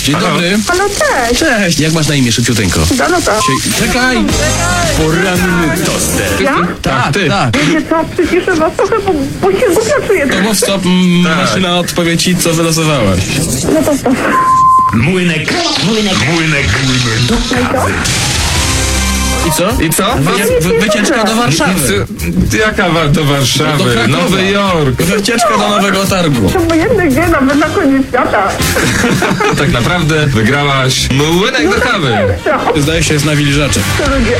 Dzień dobry. Halo, cześć. Cześć. Jak masz na imię, szybciuteńko? Dorota. Czekaj. Poranny toster. Ja? Tak, ty. Tak. Wiecie co, przyciszę was trochę, bo się głupio czuję. To mów stop, maszyna odpowie ci, co wylosowałaś. No to stop. Młynek do kawy. I co? I co? Wycieczka do Warszawy. Jaka do Warszawy? Do Krakowa. Nowy Jork. Wycieczka do Nowego Targu. To obojętny gdzie, nawet na koniec świata. Tak naprawdę wygrałaś młynek do kawy. Co? Zdaje się, jest nawilżacze. To ludzie.